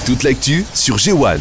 Toute l'actu sur G1.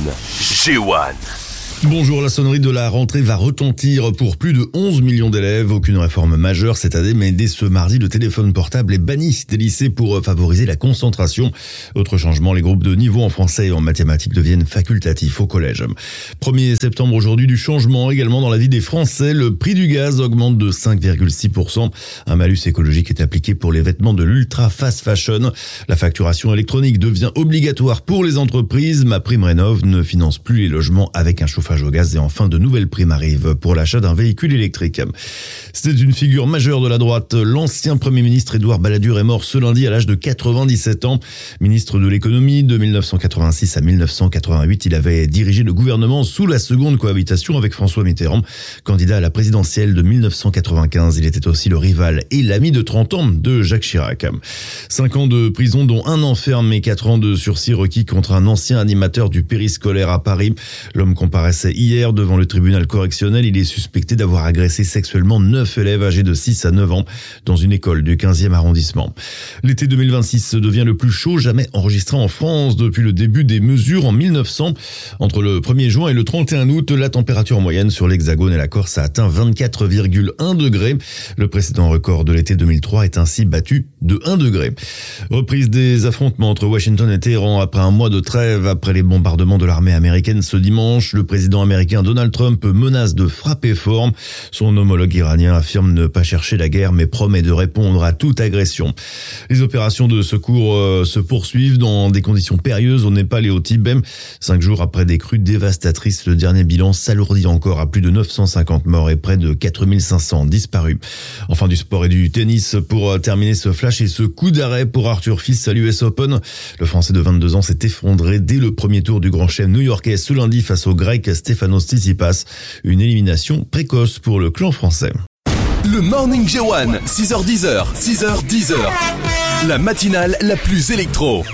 G1. Bonjour, la sonnerie de la rentrée va retentir pour plus de 11 millions d'élèves. Aucune réforme majeure cette année, mais dès ce mardi, le téléphone portable est banni des lycées pour favoriser la concentration. Autre changement, les groupes de niveau en français et en mathématiques deviennent facultatifs au collège. 1er septembre aujourd'hui, du changement également dans la vie des Français. Le prix du gaz augmente de 5,6%. Un malus écologique est appliqué pour les vêtements de l'ultra fast fashion. La facturation électronique devient obligatoire pour les entreprises. MaPrimeRénov' ne finance plus les logements avec un chauffage au gaz et enfin de nouvelles primes arrivent pour l'achat d'un véhicule électrique. C'était une figure majeure de la droite. L'ancien Premier ministre Édouard Balladur est mort ce lundi à l'âge de 97 ans. Ministre de l'économie de 1986 à 1988, il avait dirigé le gouvernement sous la seconde cohabitation avec François Mitterrand. Candidat à la présidentielle de 1995, il était aussi le rival et l'ami de 30 ans de Jacques Chirac. 5 ans de prison dont 1 an ferme et 4 ans de sursis requis contre un ancien animateur du périscolaire à Paris. L'homme comparaissait hier devant le tribunal correctionnel. Il est suspecté d'avoir agressé sexuellement 9 élèves âgés de 6 à 9 ans dans une école du 15e arrondissement. L'été 2026 devient le plus chaud jamais enregistré en France depuis le début des mesures en 1900. Entre le 1er juin et le 31 août, la température moyenne sur l'Hexagone et la Corse a atteint 24,1 degrés. Le précédent record de l'été 2003 est ainsi battu de 1 degré. Reprise des affrontements entre Washington et Téhéran après un mois de trêve après les bombardements de l'armée américaine ce dimanche. Le président américain Donald Trump menace de frapper fort. Son homologue iranien affirme ne pas chercher la guerre mais promet de répondre à toute agression. Les opérations de secours se poursuivent dans des conditions périlleuses au Népal et au Tibet. 5 jours après des crues dévastatrices, le dernier bilan s'alourdit encore à plus de 950 morts et près de 4500 disparus. Enfin du sport et du tennis pour terminer ce flash et ce coup d'arrêt pour Arthur Fils à l'US Open. Le Français de 22 ans s'est effondré dès le premier tour du Grand Chelem new-yorkais ce lundi face au Grec Stefanos Tsitsipas. Une élimination précoce pour le clan français. Le Morning G1, 6h10, 6h10. La matinale la plus électro.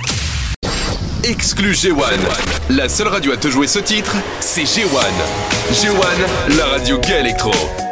Exclu G1. La seule radio à te jouer ce titre, c'est G1. G1, la radio gay électro.